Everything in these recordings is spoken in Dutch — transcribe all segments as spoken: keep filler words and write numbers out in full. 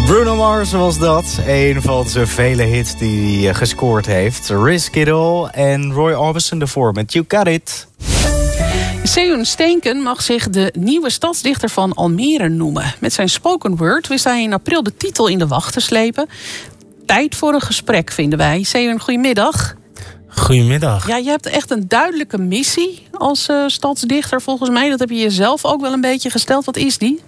Bruno Mars was dat. Een van zijn vele hits die hij gescoord heeft. Risk It All en Roy Orbison ervoor met You Got It. Seun Steenken mag zich de nieuwe stadsdichter van Almere noemen. Met zijn spoken word wist hij in april de titel in de wacht te slepen. Tijd voor een gesprek, vinden wij. Seun, goedemiddag. Goedemiddag. Ja, je hebt echt een duidelijke missie als uh, stadsdichter volgens mij. Dat heb je jezelf ook wel een beetje gesteld. Wat is die?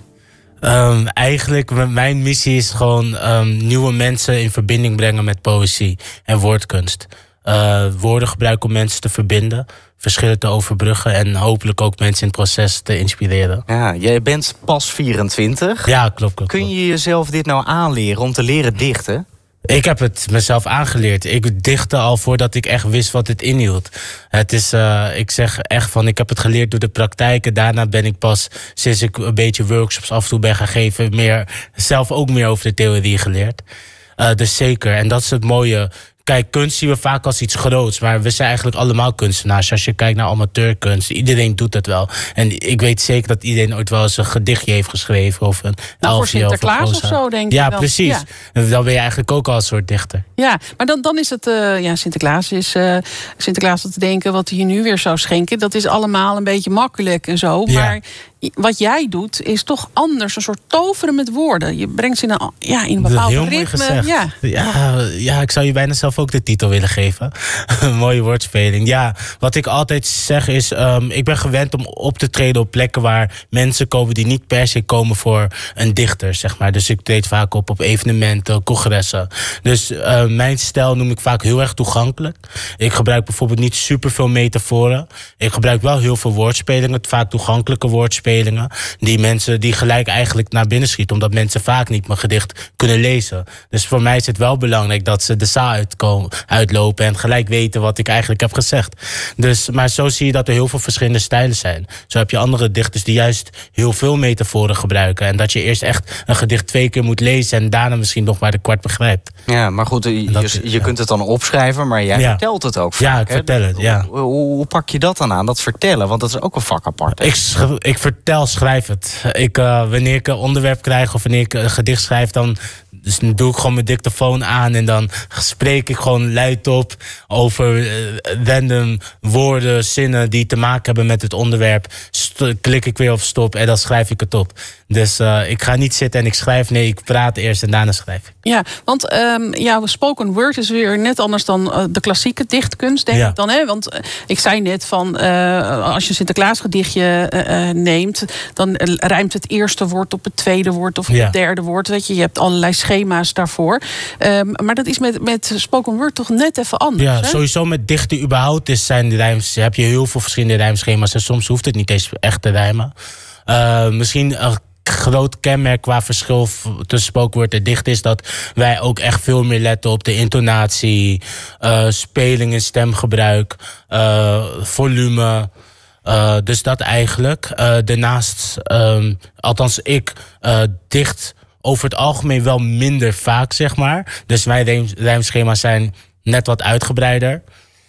Um, eigenlijk, mijn missie is gewoon um, nieuwe mensen in verbinding brengen met poëzie en woordkunst. Uh, woorden gebruiken om mensen te verbinden, verschillen te overbruggen en hopelijk ook mensen in het proces te inspireren. Ja, jij bent pas vierentwintig. Ja, klopt, klopt. Kun je jezelf dit nou aanleren om te leren dichten? Ik heb het mezelf aangeleerd. Ik dichtte al voordat ik echt wist wat het inhield. Het is, uh, ik zeg echt van, ik heb het geleerd door de praktijk. Daarna ben ik pas, sinds ik een beetje workshops af en toe ben gaan geven, meer, zelf ook meer over de theorie geleerd. Uh, dus zeker. En dat is het mooie. Kijk, kunst zien we vaak als iets groots, maar we zijn eigenlijk allemaal kunstenaars. Als je kijkt naar amateurkunst, iedereen doet het wel. En ik weet zeker dat iedereen ooit wel eens een gedichtje heeft geschreven of een nou, voor Sinterklaas of, of zo, denk ik. Ja, wel. Precies. Ja. En dan ben je eigenlijk ook al een soort dichter. Ja, maar dan, dan is het, uh, ja, Sinterklaas is uh, Sinterklaas te denken wat hij nu weer zou schenken. Dat is allemaal een beetje makkelijk en zo. Ja. Maar wat jij doet is toch anders, een soort toveren met woorden. Je brengt ze in een, ja, in een bepaald heel ritme. Mooi gezegd. Ja. Ja, ja, ik zou je bijna zelf ook de titel willen geven. Een mooie woordspeling. Ja, wat ik altijd zeg is, um, ik ben gewend om op te treden op plekken waar mensen komen die niet per se komen voor een dichter, zeg maar. Dus ik treed vaak op op evenementen, congressen. Dus uh, mijn stijl noem ik vaak heel erg toegankelijk. Ik gebruik bijvoorbeeld niet superveel metaforen. Ik gebruik wel heel veel woordspelingen, vaak toegankelijke woordspelingen. Die mensen die gelijk eigenlijk naar binnen schieten, omdat mensen vaak niet mijn gedicht kunnen lezen. Dus voor mij is het wel belangrijk dat ze de zaal uitkomen, uitlopen en gelijk weten wat ik eigenlijk heb gezegd. Dus, maar zo zie je dat er heel veel verschillende stijlen zijn. Zo heb je andere dichters die juist heel veel metaforen gebruiken. En dat je eerst echt een gedicht twee keer moet lezen en daarna misschien nog maar de kwart begrijpt. Ja, maar goed, je, dat, je ja. kunt het dan opschrijven, maar jij ja. vertelt het ook vaak. Ja, ik hè? vertel het, ja. Hoe, hoe, hoe pak je dat dan aan, dat vertellen? Want dat is ook een vak apart. Hè? Ik, ik vertel, schrijf het. Ik, uh, wanneer ik een onderwerp krijg of wanneer ik een gedicht schrijf, dan dus doe ik gewoon mijn dictafoon aan en dan spreek ik gewoon luid op over uh, random woorden, zinnen die te maken hebben met het onderwerp. St- klik ik weer op stop en dan schrijf ik het op. Dus uh, ik ga niet zitten en ik schrijf. Nee, ik praat eerst en daarna schrijf ik. Ja, want um, jouw spoken word is weer net anders dan uh, de klassieke dichtkunst, denk ja. ik dan. Hè? Want uh, ik zei net van, uh, als je een Sinterklaas gedichtje uh, neemt, dan uh, rijmt het eerste woord op het tweede woord of op ja. het derde woord. Weet je, je hebt allerlei schema's daarvoor. Um, maar dat is met, met spoken word toch net even anders. Ja, hè? Sowieso met dichten überhaupt is zijn de rijms, heb je heel veel verschillende rijmschema's en soms hoeft het niet eens echt te rijmen. Uh, misschien een groot kenmerk qua verschil tussen spoken word en dicht is dat wij ook echt veel meer letten op de intonatie, uh, speling en stemgebruik, uh, volume. Uh, dus dat eigenlijk. Uh, daarnaast, um, althans ik, uh, dicht over het algemeen wel minder vaak, zeg maar. Dus mijn rijm, rijmschema's zijn net wat uitgebreider.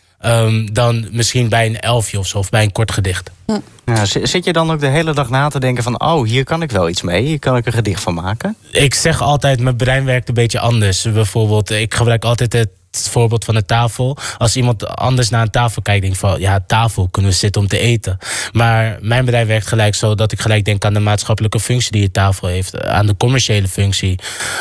Um, dan misschien bij een elfje of zo, of bij een kort gedicht. Ja, zit je dan ook de hele dag na te denken van, oh, hier kan ik wel iets mee, hier kan ik een gedicht van maken? Ik zeg altijd, mijn brein werkt een beetje anders. Bijvoorbeeld, ik gebruik altijd het voorbeeld van de tafel. Als iemand anders naar een tafel kijkt, denk ik van, ja, tafel, kunnen we zitten om te eten. Maar mijn bedrijf werkt gelijk zo dat ik gelijk denk aan de maatschappelijke functie die je tafel heeft, aan de commerciële functie,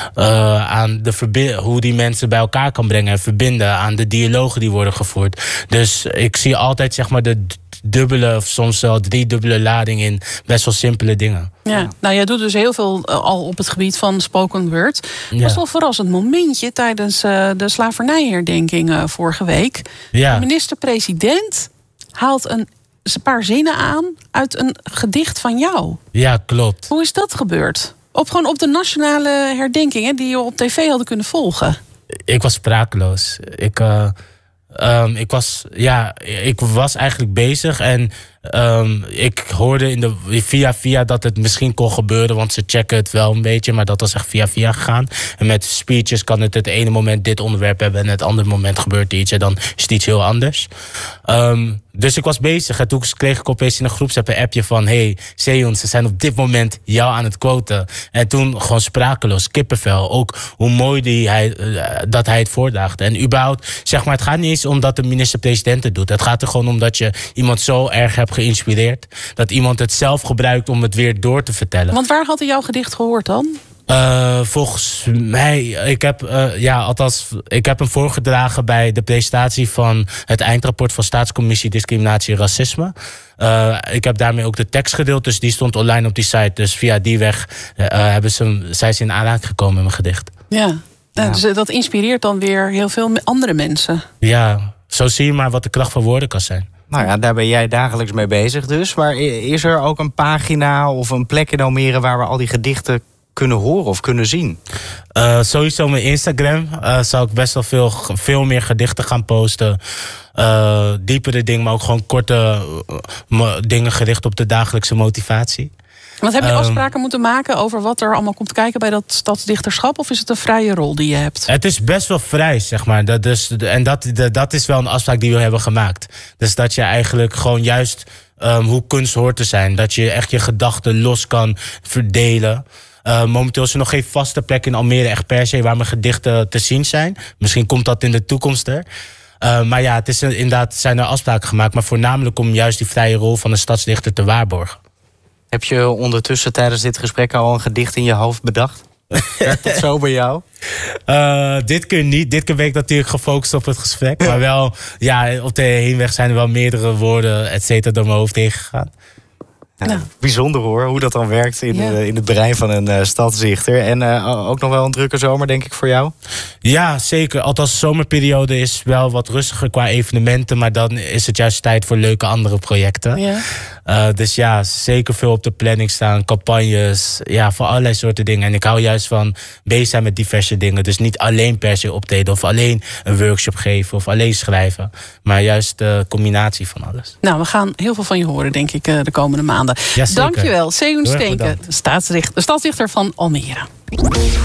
uh, aan de verbi- hoe die mensen bij elkaar kan brengen en verbinden, aan de dialogen die worden gevoerd. Dus ik zie altijd, zeg maar, de dubbele of soms wel driedubbele lading in best wel simpele dingen. Ja, nou, jij doet dus heel veel uh, al op het gebied van spoken word. Het Ja. was wel een verrassend momentje tijdens uh, de slavernijherdenking uh, vorige week. Ja. De minister-president haalt een, een paar zinnen aan uit een gedicht van jou. Ja, klopt. Hoe is dat gebeurd? Op, gewoon op de nationale herdenking, hè, die je op tv hadden kunnen volgen. Ik was sprakeloos. Ik, uh, um, ik was, ja, ik was eigenlijk bezig en um, ik hoorde in de, via via dat het misschien kon gebeuren, want ze checken het wel een beetje, maar dat was echt via via gegaan. En met speeches kan het het ene moment dit onderwerp hebben en het andere moment gebeurt iets en dan is het iets heel anders. Um, Dus ik was bezig en toen kreeg ik opeens in een groepsapp een appje van... hey, Seun, ze zijn op dit moment jou aan het quoten. En toen gewoon sprakeloos, kippenvel. Ook hoe mooi die hij, uh, dat hij het voordaagde. En überhaupt, zeg maar, het gaat niet eens om dat de minister-president het doet. Het gaat er gewoon om dat je iemand zo erg hebt geïnspireerd... dat iemand het zelf gebruikt om het weer door te vertellen. Want waar had hij jouw gedicht gehoord dan? Uh, volgens mij, ik heb, uh, ja, althans, ik heb hem voorgedragen bij de presentatie van het eindrapport van Staatscommissie Discriminatie en Racisme. Uh, ik heb daarmee ook de tekst gedeeld, dus die stond online op die site. Dus via die weg uh, hebben ze, zijn ze in aanraking gekomen met mijn gedicht. Ja, ja. Dus dat inspireert dan weer heel veel andere mensen. Ja, zo zie je maar wat de kracht van woorden kan zijn. Nou ja, daar ben jij dagelijks mee bezig dus. Maar is er ook een pagina of een plek in Almere waar we al die gedichten kunnen horen of kunnen zien? Uh, sowieso mijn Instagram uh, zou ik best wel veel, veel meer gedichten gaan posten. Uh, diepere dingen, maar ook gewoon korte uh, dingen gericht op de dagelijkse motivatie. Want heb je um, afspraken moeten maken over wat er allemaal komt kijken bij dat stadsdichterschap? Of is het een vrije rol die je hebt? Het is best wel vrij, zeg maar. Dat dus, en dat, dat is wel een afspraak die we hebben gemaakt. Dus dat je eigenlijk gewoon juist um, hoe kunst hoort te zijn. Dat je echt je gedachten los kan verdelen. Uh, momenteel is er nog geen vaste plek in Almere echt per se waar mijn gedichten te zien zijn. Misschien komt dat in de toekomst er. Uh, maar ja, het is inderdaad, zijn er afspraken gemaakt. Maar voornamelijk om juist die vrije rol van de stadsdichter te waarborgen. Heb je ondertussen tijdens dit gesprek al een gedicht in je hoofd bedacht? Werkt het zo bij jou? Uh, dit keer niet. Dit keer ben ik natuurlijk gefocust op het gesprek. Maar wel, ja, op de heenweg zijn er wel meerdere woorden, et cetera, door mijn hoofd heen gegaan. Ja, nou. Bijzonder hoor, hoe dat dan werkt in, ja. uh, in het brein van een uh, stadsdichter. En uh, ook nog wel een drukke zomer, denk ik, voor jou? Ja, zeker. Althans, de zomerperiode is wel wat rustiger qua evenementen. Maar dan is het juist tijd voor leuke andere projecten. Ja. Uh, dus ja, zeker veel op de planning staan. Campagnes, ja, voor allerlei soorten dingen. En ik hou juist van bezig zijn met diverse dingen. Dus niet alleen per se optreden of alleen een workshop geven of alleen schrijven. Maar juist de combinatie van alles. Nou, we gaan heel veel van je horen, denk ik, de komende maanden. Ja, dankjewel, Seun Steenke, de stadsdichter van Almere.